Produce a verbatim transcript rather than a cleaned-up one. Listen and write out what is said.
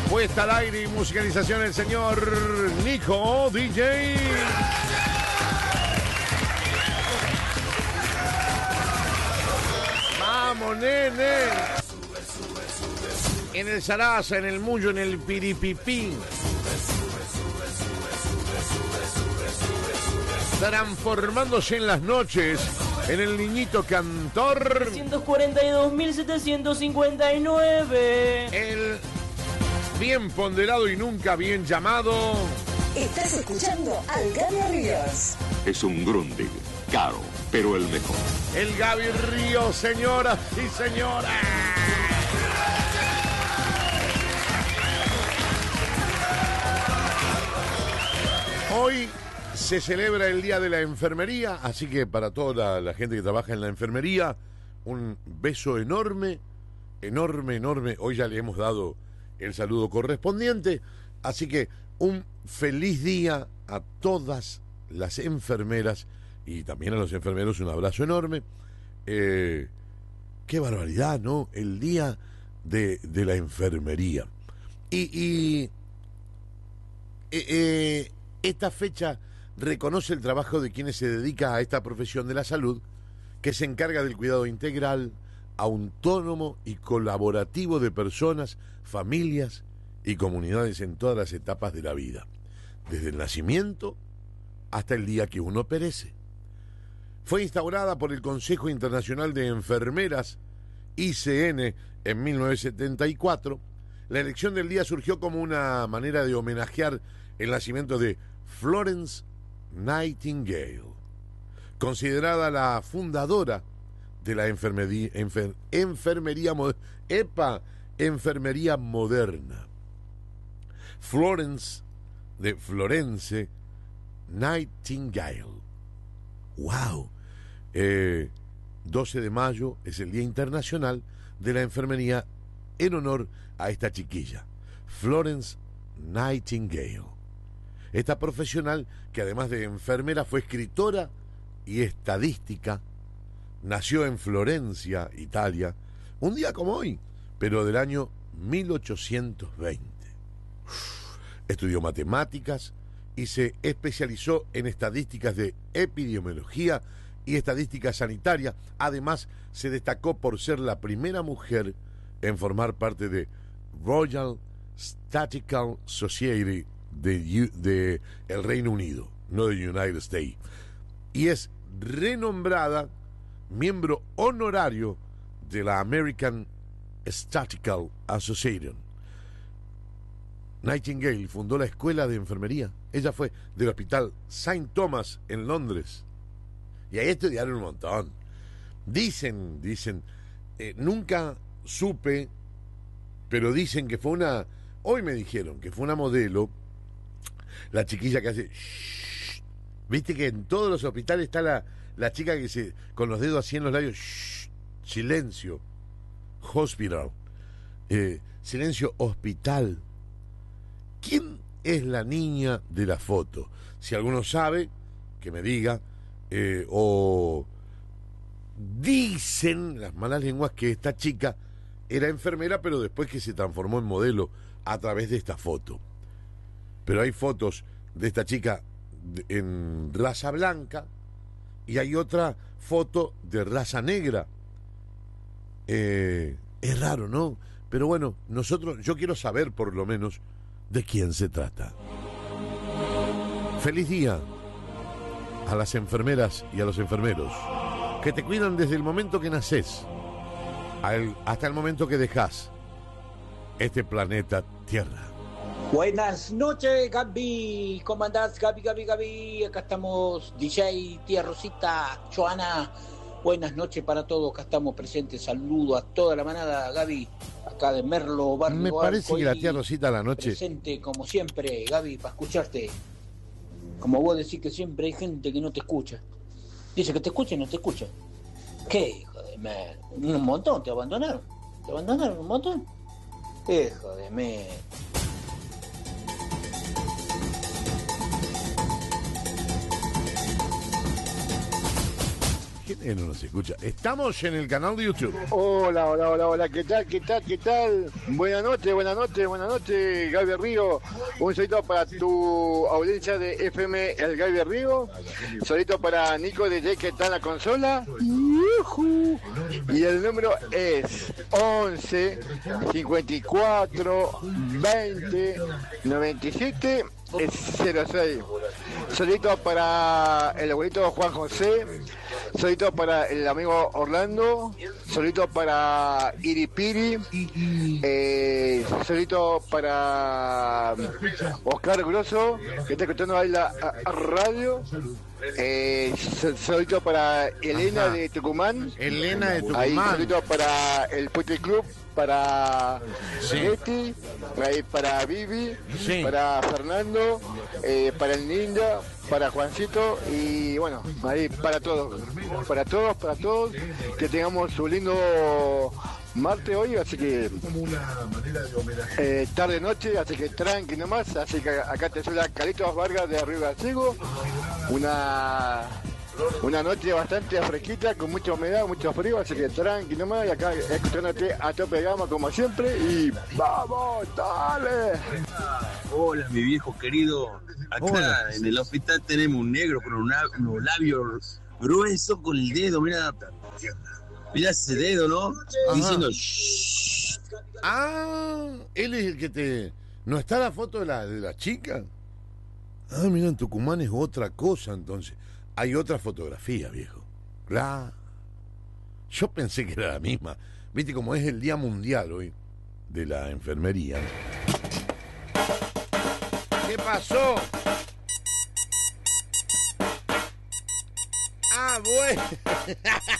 Puesta al aire y musicalización el señor Nico D J. Vamos, nene. En el Sarasa, en el Mullo, en el Piripipín. Transformándose en las noches en el niñito cantor. trescientos cuarenta y dos mil setecientos cincuenta y nueve. El bien ponderado y nunca bien llamado. Estás escuchando al Gaby Ríos. Es un Grundig, caro, pero el mejor. El Gaby Ríos, señoras y señoras. Hoy se celebra el Día de la Enfermería, así que para toda la, la gente que trabaja en la enfermería, un beso enorme, enorme, enorme. Hoy ya le hemos dado el saludo correspondiente, así que un feliz día a todas las enfermeras y también a los enfermeros, un abrazo enorme. Eh, qué barbaridad, ¿no? El Día de, de la Enfermería. Y, y eh, eh, esta fecha reconoce el trabajo de quienes se dedican a esta profesión de la salud, que se encarga del cuidado integral, autónomo y colaborativo de personas, familias y comunidades en todas las etapas de la vida, desde el nacimiento hasta el día que uno perece. Fue instaurada por el Consejo Internacional de Enfermeras, I C N, en mil novecientos setenta y cuatro. La elección del día surgió como una manera de homenajear el nacimiento de Florence Nightingale, considerada la fundadora de la enfermería, enfer, enfermería, epa, enfermería moderna. Florence, de Florence Nightingale. ¡Wow! Eh, doce de mayo es el Día Internacional de la Enfermería en honor a esta chiquilla, Florence Nightingale. Esta profesional, que además de enfermera fue escritora y estadística, nació en Florencia, Italia, un día como hoy, pero del año mil ochocientos veinte. Estudió matemáticas y se especializó en estadísticas de epidemiología y estadística sanitaria. Además, se destacó por ser la primera mujer en formar parte de Royal Statistical Society de, de el Reino Unido, no de United States, y es renombrada miembro honorario de la American Statistical Association. Nightingale fundó la escuela de enfermería. Ella fue del Hospital Saint Thomas en Londres, y ahí estudiaron un montón. Dicen, dicen, eh, nunca supe, pero dicen que fue una, hoy me dijeron que fue una modelo, la chiquilla que hace shh. Viste que en todos los hospitales está la, la chica que se, con los dedos así en los labios, shh, silencio, hospital, eh, silencio, hospital. ¿Quién es la niña de la foto? Si alguno sabe, que me diga, eh, o dicen las malas lenguas que esta chica era enfermera, pero después que se transformó en modelo a través de esta foto. Pero hay fotos de esta chica en raza blanca y hay otra foto de raza negra. Eh, es raro, ¿no? Pero bueno, nosotros, yo quiero saber por lo menos de quién se trata. Feliz día a las enfermeras y a los enfermeros que te cuidan desde el momento que naces hasta el momento que dejas este planeta Tierra. Buenas noches, Gaby. ¿Cómo andás, Gaby, Gaby, Gaby? Acá estamos, D J, tía Rosita, Joana. Buenas noches para todos, acá estamos presentes. Saludo a toda la manada, Gaby, acá de Merlo, Barrio Me parece Alcoy, que la tía Rosita a la noche presente como siempre, Gaby, para escucharte. Como vos decís que siempre hay gente que no te escucha. Dice que te escucha y no te escucha. ¿Qué, hijo de me? Un montón, te abandonaron. ¿Te abandonaron un montón? Hijo de me. ¿Quién es? No nos escucha. Estamos en el canal de YouTube. Hola, hola, hola, hola, ¿qué tal, qué tal, qué tal? Buenas noches, buenas noches, buenas noches, Gaby Río. Un saludo para tu audiencia de F M El Gaby Río. Un saludo para Nico de J que está en la consola. ¡Yujú! Y el número es once, cincuenta y cuatro, veinte, noventa y siete, cero seis. Solito para el abuelito Juan José, solito para el amigo Orlando, solito para Iripiri, eh, solito para Oscar Grosso, que está escuchando ahí la a, a radio, eh, solito para Elena Ajá. de Tucumán, Elena de Tucumán. ahí solito para el Puente Club, para Sí. Betty, ahí para Vivi, Sí. para Fernando, eh, para el Ninja, para Juancito y bueno, ahí para todos, para todos, para todos, que tengamos un lindo martes hoy, así que eh, tarde noche, así que tranqui nomás, así que acá te suena Carlitos Vargas de Río Gallegos, una una noche bastante fresquita, con mucha humedad, mucho frío, así que tranqui nomás, y acá escuchándote a tope de gama como siempre, y ¡vamos, dale! Hola, mi viejo querido. Acá Hola. en el hospital tenemos un negro con una- unos labios gruesos con el dedo, mira. Mira ese dedo, ¿no? Ajá. Diciendo shh. Ah, él es el que te... ¿No está la foto de la, de la chica? Ah, mira, en Tucumán es otra cosa, entonces. Hay otra fotografía, viejo. Claro. Yo pensé que era la misma. Viste, como es el Día Mundial hoy de la Enfermería. ¿Qué pasó? Ah, bueno.